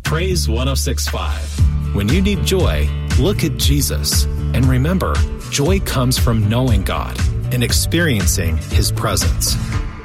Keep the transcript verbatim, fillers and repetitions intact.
Praise one oh six point five. When you need joy, look at Jesus. And remember, joy comes from knowing God and experiencing His presence.